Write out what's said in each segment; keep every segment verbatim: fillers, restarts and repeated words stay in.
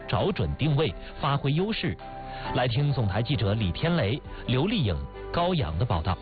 找准定位，发挥优势。来听总台记者李天雷、刘丽颖、高阳的报道。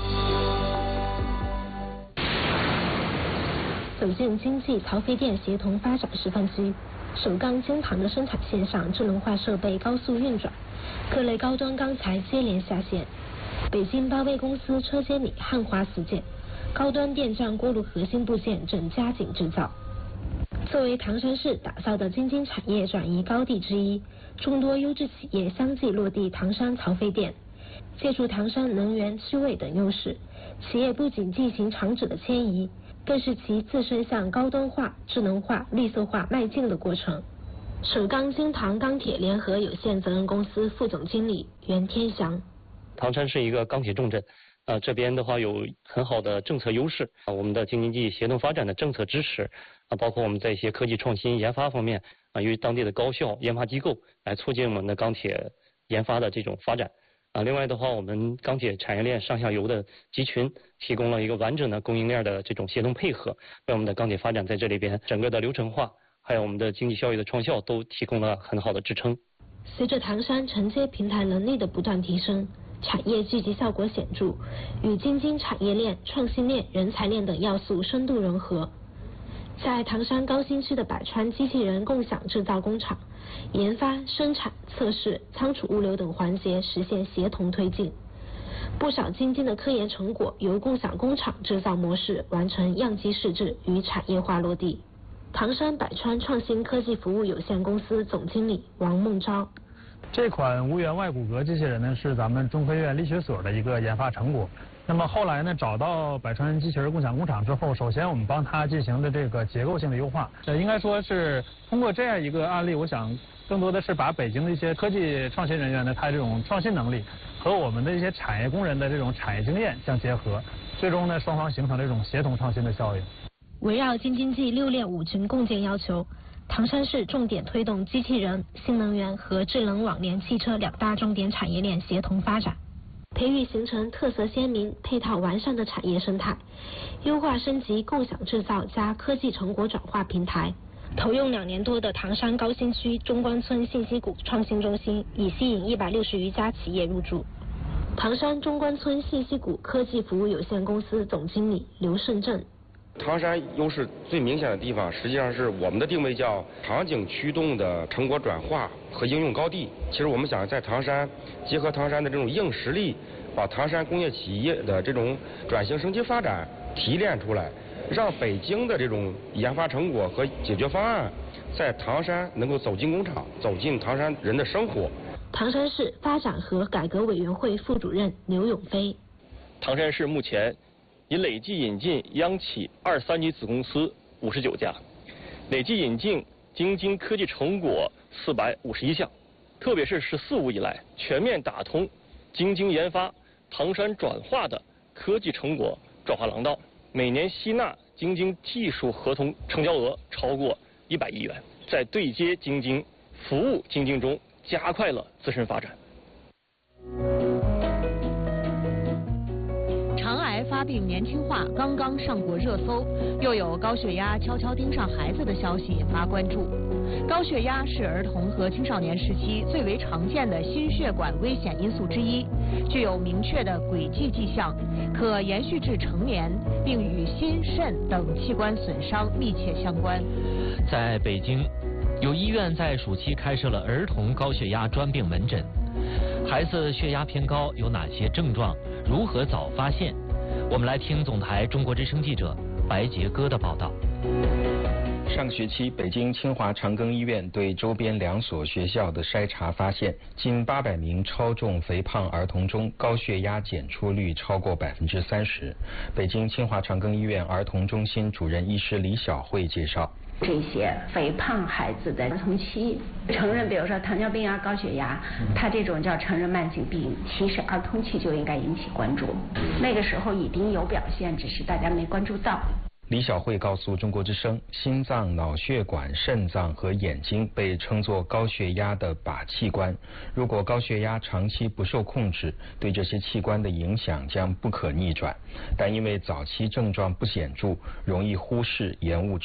走进经济曹妃甸协同发展示范区，首钢精糖的生产线上智能化设备高速运转，各类高端钢材接连下线。北京八威公司车间里汉华四件，高端电站锅炉核心部件正加紧制造。作为唐山市打造的京津产业转移高地之一，众多优质企业相继落地唐山曹妃甸。借助唐山能源、区位等优势，企业不仅进行厂址的迁移，更是其自身向高端化、智能化、绿色化迈进的过程。首钢精糖钢铁联合有限责任公司副总经理袁天祥： 唐山是一个钢铁重镇，呃，这边的话有很好的政策优势，啊，我们的京津冀协同发展的政策支持，啊，包括我们在一些科技创新研发方面，啊，由于当地的高校研发机构来促进我们的钢铁研发的这种发展。啊，另外的话，我们钢铁产业链上下游的集群提供了一个完整的供应链的这种协同配合，为我们的钢铁发展在这里边整个的流程化，还有我们的经济效益的创效都提供了很好的支撑。 随着唐山承接平台能力的不断提升，产业聚集效果显著，与京津产业链、创新链、人才链等要素深度融合。在唐山高新区的百川机器人共享制造工厂，研发、生产、测试、仓储物流等环节实现协同推进。不少京津的科研成果由共享工厂制造模式完成样机试制与产业化落地。唐山百川创新科技服务有限公司总经理王梦昭： 这款无源外骨骼机器人呢，是咱们中科院力学所的一个研发成果。那么后来呢，找到百川机器人共享工厂之后，首先我们帮它进行的这个结构性的优化。呃，应该说是通过这样一个案例，我想更多的是把北京的一些科技创新人员的他这种创新能力和我们的一些产业工人的这种产业经验相结合，最终呢，双方形成了这种协同创新的效应。 围绕京津冀六链五群共建要求，唐山市重点推动机器人、新能源和智能网联汽车两大重点产业链协同发展，培育形成特色鲜明、配套完善的产业生态，优化升级共享制造加科技成果转化平台。投用两年多的唐山高新区中关村信息谷创新中心已吸引一百六十余家企业入驻。唐山中关村信息谷科技服务有限公司总经理刘胜正： 唐山优势最明显的地方，实际上是我们的定位叫场景驱动的成果转化和应用高地。其实我们想在唐山结合唐山的这种硬实力，把唐山工业企业的这种转型升级发展提炼出来，让北京的这种研发成果和解决方案在唐山能够走进工厂，走进唐山人的生活。 唐山市发展和改革委员会副主任刘永飞： 唐山市目前已累计引进央企二三级子公司五十九家，累计引进京津科技成果四百五十一项，特别是“十四五”以来，全面打通京津研发、唐山转化的科技成果转化廊道，每年吸纳京津技术合同成交额超过一百亿元，在对接京津、服务京津中加快了自身发展。 肠癌发病年轻化刚刚上过热搜，又有高血压悄悄盯上孩子的消息引发关注。高血压是儿童和青少年时期最为常见的心血管危险因素之一，具有明确的轨迹迹象，可延续至成年，并与心、肾等器官损伤密切相关。 在北京，有医院在暑期开设了儿童高血压专病门诊。孩子血压偏高有哪些症状？如何早发现？我们来听总台中国之声记者白杰哥的报道。 上学期，北京清华长庚医院对周边两所学校的筛查发现，近八百名超重肥胖儿童中，高血压检出率超过百分之三十。北京清华长庚医院儿童中心主任医师李晓慧介绍， 这些肥胖孩子的儿童期，成人比如说糖尿病啊、高血压，它这种叫成人慢性病，其实儿童期就应该引起关注，那个时候已经有表现，只是大家没关注到。 李晓慧告诉中国之声，心脏、脑血管、肾脏和眼睛被称作高血压的靶器官。如果高血压长期不受控制，对这些器官的影响将不可逆转。但因为早期症状不显著，容易忽视、延误